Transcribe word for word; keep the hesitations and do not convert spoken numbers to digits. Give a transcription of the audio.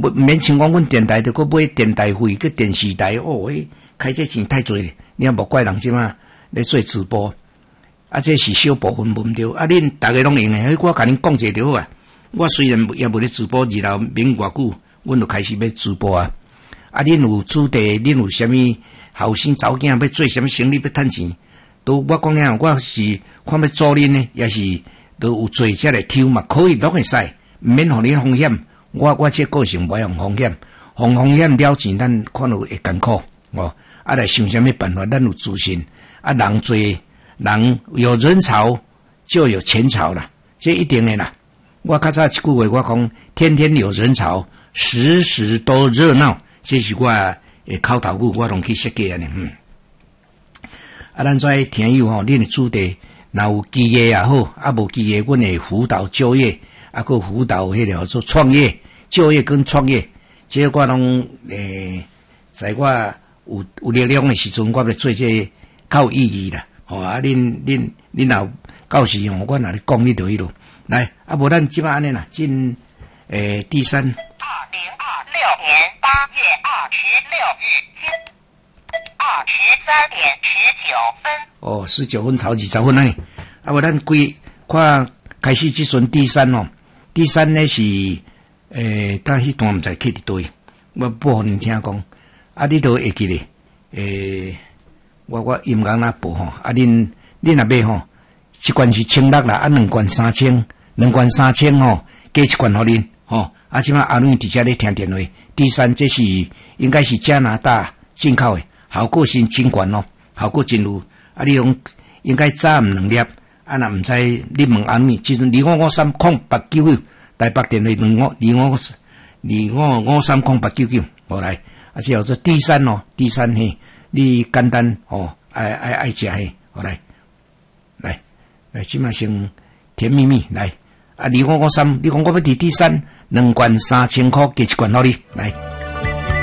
不免像讲阮电台着搁买电台费，个电视台哦，迄开这钱太侪，你也无怪人即马咧做直播，啊，这是小部分无对，啊，恁逐个拢用诶，我甲恁讲者就好啊。我虽然也无咧直播，日后免偌久，阮就开始要直播啊。啊，恁有主题，恁有啥物后生查某囝要做啥物生意要趁钱？都我讲了，我是看要做恁呢，也是都有做遮来抽嘛，可以拢会使，免互你风险。我我这个性不用风险，风风险了钱，咱看到会艰苦哦。啊，来想啥物办法？咱有自信。啊，人多，人有人潮就有钱潮啦，这一定的啦。我较早一句话，我讲天天有人潮，时时都热闹，这是我诶口头语，我拢去设计安尼。嗯，啊，咱在听友吼，恁的主题，若有机业也好，啊无机业，阮会辅导就业，啊个辅导迄个做创业、就业跟创业，这我拢诶，在我有有力量的时阵，我要做这较有意义啦。吼、哦、啊，恁恁恁若到时吼，我若咧讲你就迄落。来，啊无咱即摆安尼啦，进诶第三。二零二六年八月二十六日二十三点十九分。哦，十九分超二十分呢。啊无咱规看开始即阵第三哦，第三呢是诶，但迄段毋知去伫倒，我播互恁听讲。啊，你都会记咧，诶，我我音乐若播吼，啊恁恁若买吼。一罐是千六啦，啊两罐三千，两罐三千吼，加一罐互恁吼。啊，即摆阿伦伫遮咧听电话。第三，这是应该是加拿大进口的，效果是真悬咯，效果真有。啊，你用应该早毋两粒，啊若毋知你问阿伦，即阵二五五三空八九九，台北电话两五二五二五五三空八九九，好来。啊，是叫做第三哦，第三嘿，你简单哦，爱爱爱食嘿，好来。来，即马先甜蜜蜜来，啊，二五五三，你讲我要伫第三，两罐三千块，加一罐互你来。